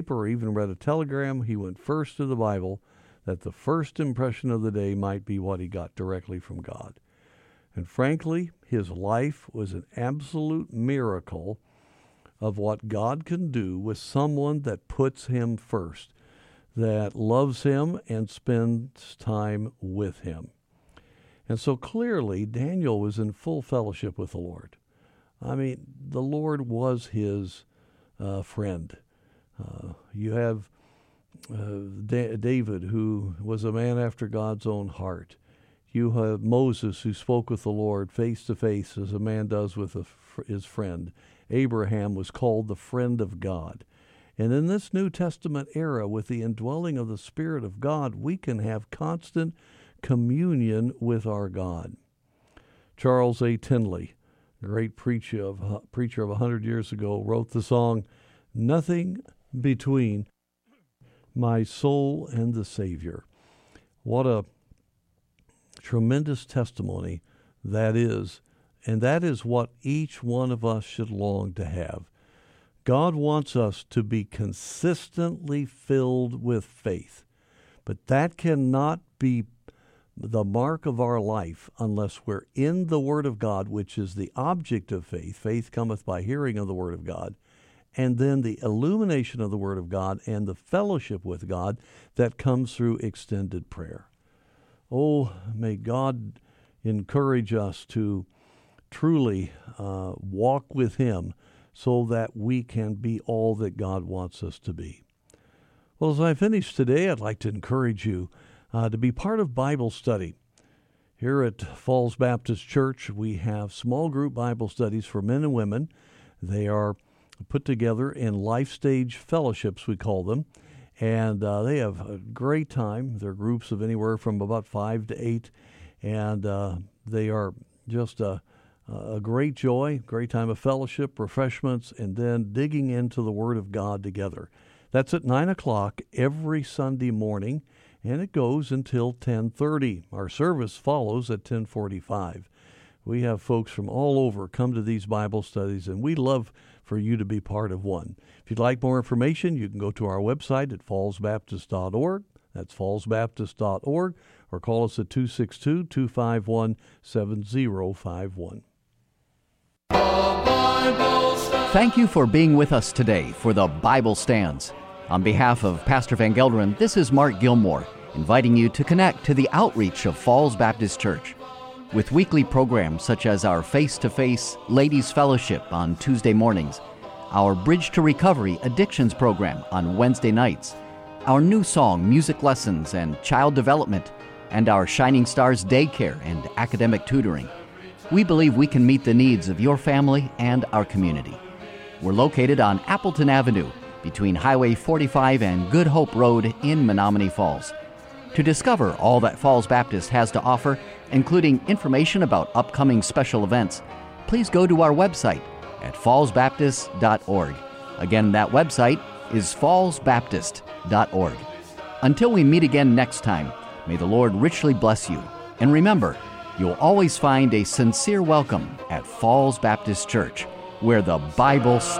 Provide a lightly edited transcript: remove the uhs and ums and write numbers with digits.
or even read a telegram, he went first to the Bible, that the first impression of the day might be what he got directly from God. And frankly, his life was an absolute miracle of what God can do with someone that puts him first, that loves him and spends time with him. And so clearly, Daniel was in full fellowship with the Lord. I mean, the Lord was his friend. You have David, who was a man after God's own heart. You have Moses, who spoke with the Lord face to face as a man does with his friend. Abraham was called the friend of God. And in this New Testament era, with the indwelling of the Spirit of God, we can have constant communion with our God. Charles A. Tindley, great preacher of 100 years ago, wrote the song, "Nothing Between My Soul and the Savior." What a tremendous testimony that is, and that is what each one of us should long to have. God wants us to be consistently filled with faith, but that cannot be the mark of our life unless we're in the Word of God, which is the object of faith. Faith cometh by hearing of the Word of God, and then the illumination of the Word of God and the fellowship with God that comes through extended prayer. Oh, may God encourage us to truly walk with Him so that we can be all that God wants us to be. Well, as I finish today, I'd like to encourage you to be part of Bible study. Here at Falls Baptist Church, we have small group Bible studies for men and women. They are put together in life stage fellowships, we call them, and they have a great time. They're groups of anywhere from about 5 to 8, and they are just a great joy, great time of fellowship, refreshments, and then digging into the Word of God together. That's at 9 o'clock every Sunday morning, and it goes until 10:30. Our service follows at 10:45. We have folks from all over come to these Bible studies, and we love for you to be part of one. If you'd like more information, you can go to our website at fallsbaptist.org. That's fallsbaptist.org, or call us at 262-251-7051. Thank you for being with us today for the Bible Stands. On behalf of Pastor Van Gelderen, this is Mark Gilmore, inviting you to connect to the outreach of Falls Baptist Church. With weekly programs such as our face-to-face Ladies Fellowship on Tuesday mornings, our Bridge to Recovery Addictions program on Wednesday nights, our new song music lessons and child development, and our Shining Stars daycare and academic tutoring, we believe we can meet the needs of your family and our community. We're located on Appleton Avenue, between Highway 45 and Good Hope Road in Menominee Falls. To discover all that Falls Baptist has to offer, including information about upcoming special events, please go to our website at fallsbaptist.org. Again, that website is fallsbaptist.org. Until we meet again next time, may the Lord richly bless you. And remember, you'll always find a sincere welcome at Falls Baptist Church, where the Bible stands.